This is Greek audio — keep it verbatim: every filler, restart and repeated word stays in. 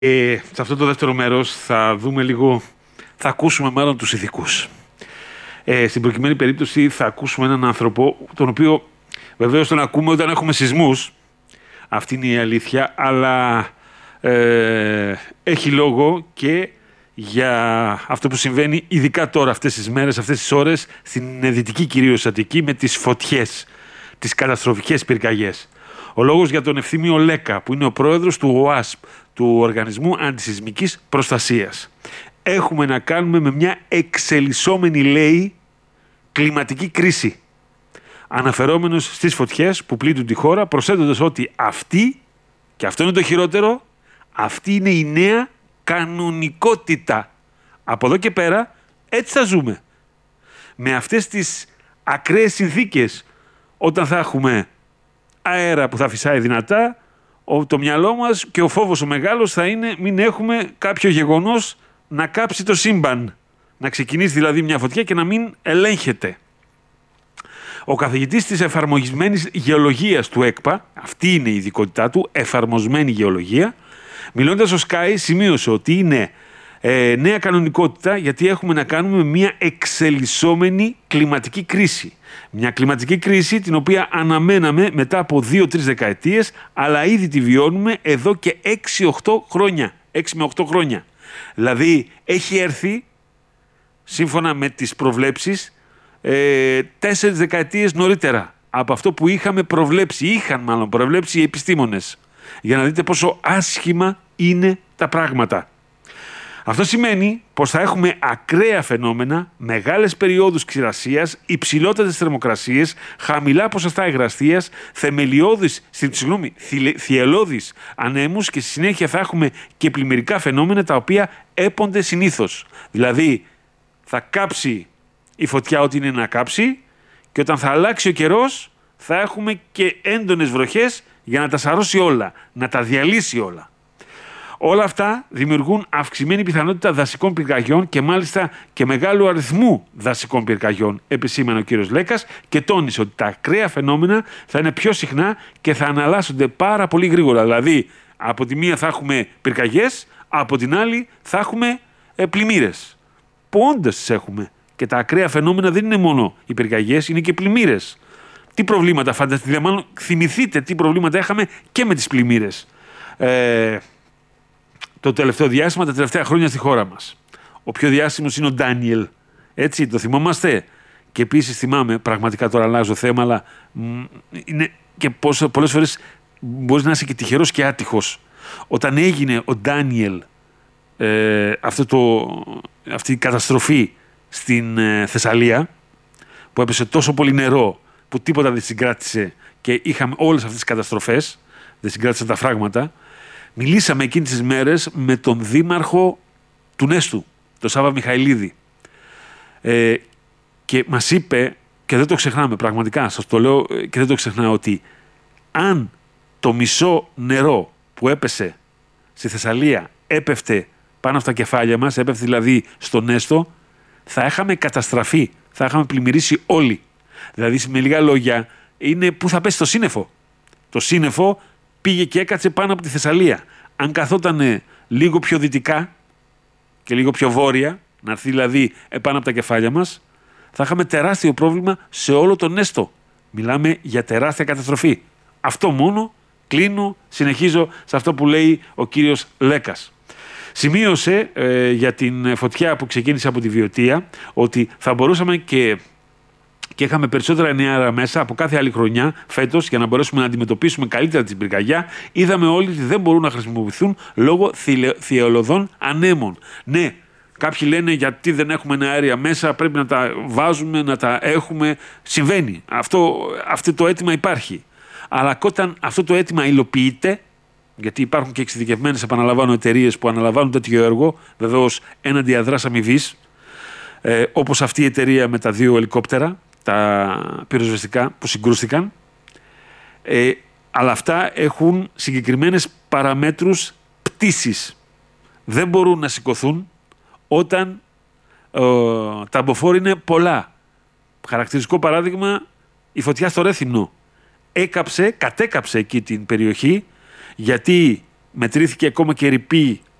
Ε, σε αυτό το δεύτερο μέρος θα δούμε λίγο, θα ακούσουμε μάλλον τους ειδικούς. Ε, στην προκειμένη περίπτωση θα ακούσουμε έναν άνθρωπο, τον οποίο βεβαίως τον ακούμε όταν έχουμε σεισμούς, αυτή είναι η αλήθεια, αλλά ε, έχει λόγο και για αυτό που συμβαίνει ειδικά τώρα αυτές τις μέρες, αυτές τις ώρες, στην Δυτική κυρίως Αττική, με τις φωτιές, τις καταστροφικές πυρκαγιές. Ο λόγος για τον Ευθύμιο Λέκα, που είναι ο πρόεδρος του ΟΑΣΠ, του Οργανισμού Αντισεισμικής Προστασίας. Έχουμε να κάνουμε με μια εξελισσόμενη, λέει, κλιματική κρίση. Αναφερόμενος στις φωτιές που πλήττουν τη χώρα, προσθέτοντας ότι αυτή, και αυτό είναι το χειρότερο, αυτή είναι η νέα κανονικότητα. Από εδώ και πέρα έτσι θα ζούμε. Με αυτές τις ακραίες συνθήκες, όταν θα έχουμε αέρα που θα φυσάει δυνατά, το μυαλό μας και ο φόβος ο μεγάλος θα είναι μην έχουμε κάποιο γεγονός να κάψει το σύμπαν. Να ξεκινήσει δηλαδή μια φωτιά και να μην ελέγχεται. Ο καθηγητής της εφαρμοσμένης γεωλογίας του ΕΚΠΑ, αυτή είναι η ειδικότητά του, εφαρμοσμένη γεωλογία, μιλώντας στο Sky, σημείωσε ότι είναι ε, νέα κανονικότητα γιατί έχουμε να κάνουμε μια εξελισσόμενη κλιματική κρίση. Μια κλιματική κρίση την οποία αναμέναμε μετά από δύο τρεις δεκαετίες, αλλά ήδη τη βιώνουμε εδώ και έξι οχτώ χρόνια. έξι με οκτώ χρόνια. Δηλαδή έχει έρθει, σύμφωνα με τις προβλέψεις, ε, τέσσερις δεκαετίες νωρίτερα από αυτό που είχαμε προβλέψει, είχαν μάλλον προβλέψει οι επιστήμονες. Για να δείτε πόσο άσχημα είναι τα πράγματα. Αυτό σημαίνει πως θα έχουμε ακραία φαινόμενα, μεγάλες περιόδους ξηρασίας, υψηλότερες θερμοκρασίες, χαμηλά ποσοστά υγρασίας, θεμελιώδεις, συγγνώμη, θυελλώδεις ανέμους και στη συνέχεια θα έχουμε και πλημμυρικά φαινόμενα τα οποία έπονται συνήθως. Δηλαδή θα κάψει η φωτιά ό,τι είναι να κάψει και όταν θα αλλάξει ο καιρός θα έχουμε και έντονες βροχές για να τα σαρώσει όλα, να τα διαλύσει όλα. Όλα αυτά δημιουργούν αυξημένη πιθανότητα δασικών πυρκαγιών και μάλιστα και μεγάλου αριθμού δασικών πυρκαγιών, επισήμανε ο κύριος Λέκας και τόνισε ότι τα ακραία φαινόμενα θα είναι πιο συχνά και θα αναλλάσσονται πάρα πολύ γρήγορα. Δηλαδή, από τη μία θα έχουμε πυρκαγιές, από την άλλη θα έχουμε ε, πλημμύρες. Που όντως τις έχουμε. Και τα ακραία φαινόμενα δεν είναι μόνο οι πυρκαγιές, είναι και πλημμύρες. Τι προβλήματα, φανταστείτε, μάλλον θυμηθείτε τι προβλήματα είχαμε και με τις πλημμύρες. Ε, το τελευταίο διάστημα, τα τελευταία χρόνια στη χώρα μας. Ο πιο διάσημος είναι ο Ντάνιελ. Έτσι, το θυμόμαστε. Και επίσης θυμάμαι, πραγματικά τώρα αλλάζω θέμα, αλλά μ, είναι και πώς, πολλές φορές μπορείς να είσαι και τυχερός και άτυχος. Όταν έγινε ο Ντάνιελ, ε, αυτό το, αυτή η καταστροφή στην ε, Θεσσαλία, που έπεσε τόσο πολύ νερό, που τίποτα δεν συγκράτησε και είχαμε όλες αυτές τις καταστροφές, δεν συγκράτησαν τα φράγματα. Μιλήσαμε εκείνες τις μέρες με τον δήμαρχο του Νέστου, τον Σάβα Μιχαηλίδη. Ε, και μας είπε, και δεν το ξεχνάμε πραγματικά, σας το λέω και δεν το ξεχνάω, ότι αν το μισό νερό που έπεσε στη Θεσσαλία έπεφτε πάνω από τα κεφάλια μας, έπεφτε δηλαδή στο Νέστο, θα είχαμε καταστραφεί, θα είχαμε πλημμυρίσει όλοι. Δηλαδή, με λίγα λόγια, είναι που θα πέσει το σύννεφο. Το σύννεφο πήγε και έκατσε πάνω από τη Θεσσαλία. Αν καθόταν λίγο πιο δυτικά και λίγο πιο βόρεια, να έρθει δηλαδή επάνω από τα κεφάλια μας, θα είχαμε τεράστιο πρόβλημα σε όλο τον Νέστο. Μιλάμε για τεράστια καταστροφή. Αυτό μόνο, κλείνω, συνεχίζω σε αυτό που λέει ο κύριος Λέκας. Σημείωσε ε, για την φωτιά που ξεκίνησε από τη Βιωτία ότι θα μπορούσαμε και... και είχαμε περισσότερα νεάρα μέσα από κάθε άλλη χρονιά φέτος για να μπορέσουμε να αντιμετωπίσουμε καλύτερα την πυρκαγιά. Είδαμε όλοι ότι δεν μπορούν να χρησιμοποιηθούν λόγω θυελλωδών ανέμων. Ναι, κάποιοι λένε γιατί δεν έχουμε αέρια μέσα, πρέπει να τα βάζουμε, να τα έχουμε. Συμβαίνει. Αυτό, αυτό το αίτημα υπάρχει. Αλλά όταν αυτό το αίτημα υλοποιείται, γιατί υπάρχουν και εξειδικευμένες, επαναλαμβάνω, εταιρείες που αναλαμβάνουν τέτοιο έργο, βεβαίως έναντι αδράς αμοιβής, ε, όπως αυτή η εταιρεία με τα δύο ελικόπτερα, τα πυροσβεστικά που συγκρούστηκαν, ε, αλλά αυτά έχουν συγκεκριμένες παραμέτρους πτήσης. Δεν μπορούν να σηκωθούν όταν ε, τα αμποφόρη είναι πολλά. Χαρακτηριστικό παράδειγμα, η φωτιά στο Ρέθυμνο έκαψε, κατέκαψε εκεί την περιοχή, γιατί μετρήθηκε ακόμα και ρηπή